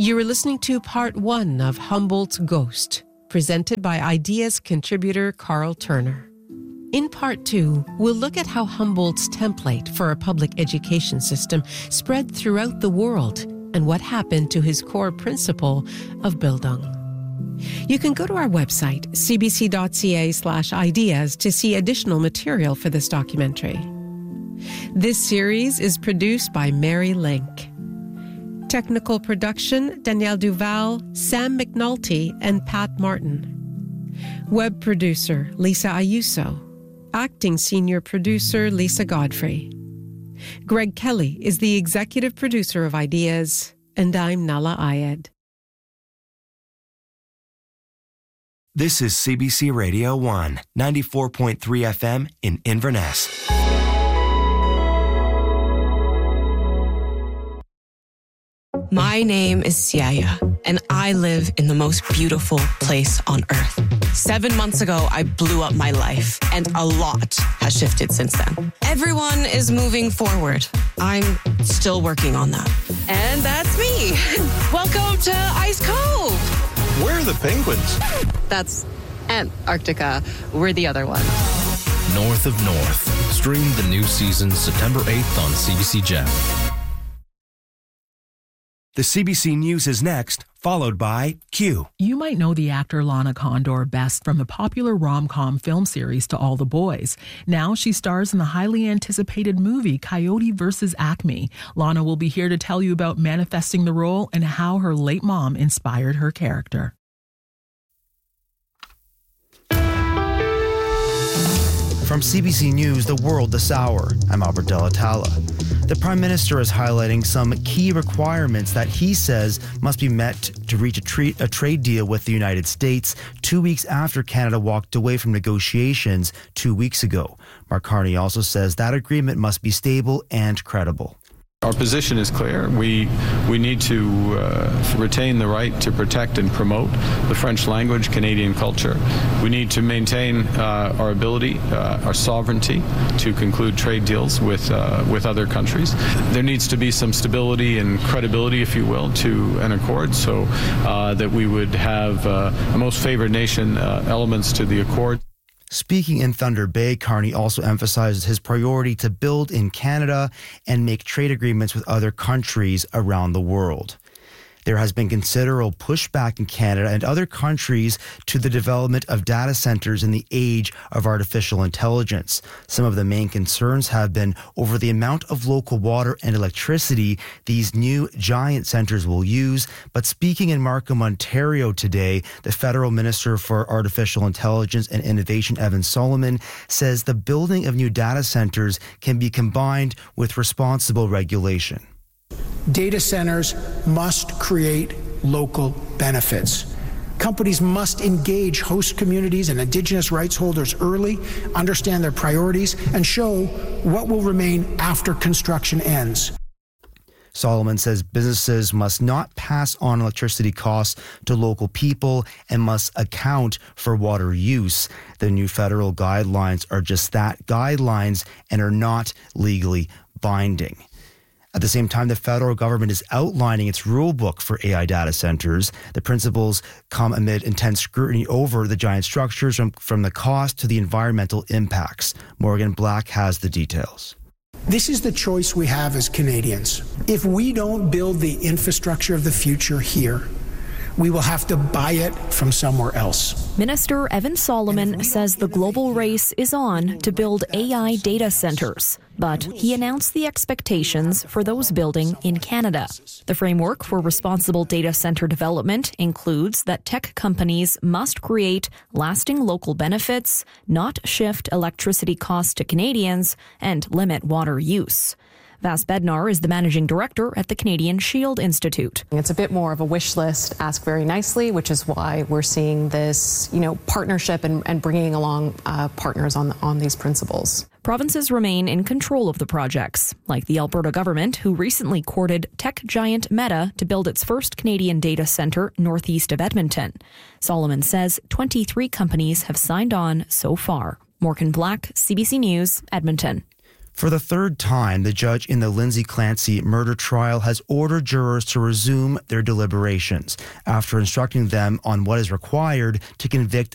You are listening to part 1 of Humboldt's Ghost, presented by Ideas contributor Carl Turner. In part 2, we'll look at how Humboldt's template for a public education system spread throughout the world and what happened to his core principle of Bildung. You can go to our website, cbc.ca/ideas, to see additional material for this documentary. This series is produced by Mary Link. Technical production, Danielle Duval, Sam McNulty, and Pat Martin. Web producer, Lisa Ayuso. Acting senior producer, Lisa Godfrey. Greg Kelly is the executive producer of Ideas, and I'm Nala Ayed. This is CBC Radio 1, 94.3 FM in Inverness. My name is Siaya, and I live in the most beautiful place on earth. 7 months ago, I blew up my life, and a lot has shifted since then. Everyone is moving forward. I'm still working on that. And that's me. Welcome to Ice Cove. Where are the penguins? That's Antarctica. We're the other one. North of North. Stream the new season September 8th on CBC Gem. The CBC News is next, followed by Q. You might know the actor Lana Condor best from the popular rom-com film series To All the Boys. Now she stars in the highly anticipated movie Coyote vs. Acme. Lana will be here to tell you about manifesting the role and how her late mom inspired her character. From CBC News, The World This Hour, I'm Albert Delatala. The Prime Minister is highlighting some key requirements that he says must be met to reach a trade deal with the United States 2 weeks after Canada walked away from negotiations 2 weeks ago. Mark Carney also says that agreement must be stable and credible. Our position is clear. We need to retain the right to protect and promote the French language, Canadian culture. We need to maintain our ability, our sovereignty to conclude trade deals with other countries. There needs to be some stability and credibility, if you will, to an accord so that we would have a most favored nation elements to the accord. Speaking in Thunder Bay, Carney also emphasizes his priority to build in Canada and make trade agreements with other countries around the world. There has been considerable pushback in Canada and other countries to the development of data centers in the age of artificial intelligence. Some of the main concerns have been over the amount of local water and electricity these new giant centers will use. But speaking in Markham, Ontario today, the Federal Minister for Artificial Intelligence and Innovation, Evan Solomon, says the building of new data centers can be combined with responsible regulation. Data centers must create local benefits. Companies must engage host communities and Indigenous rights holders early, understand their priorities, and show what will remain after construction ends. Solomon says businesses must not pass on electricity costs to local people and must account for water use. The new federal guidelines are just that, guidelines, and are not legally binding. At the same time, the federal government is outlining its rule book for AI data centers. The principles come amid intense scrutiny over the giant structures, from the cost to the environmental impacts. Morgan Black has the details. This is the choice we have as Canadians. If we don't build the infrastructure of the future here, we will have to buy it from somewhere else. Minister Evan Solomon says the global race is on to build AI data centers, but he announced the expectations for those building in Canada. The framework for responsible data center development includes that tech companies must create lasting local benefits, not shift electricity costs to Canadians, and limit water use. Vas Bednar is the managing director at the Canadian Shield Institute. It's a bit more of a wish list, ask very nicely, which is why we're seeing this, partnership and bringing along partners on these principles. Provinces remain in control of the projects, like the Alberta government, who recently courted tech giant Meta to build its first Canadian data centre northeast of Edmonton. Solomon says 23 companies have signed on so far. Morgan Black, CBC News, Edmonton. For the third time, the judge in the Lindsay Clancy murder trial has ordered jurors to resume their deliberations after instructing them on what is required to convict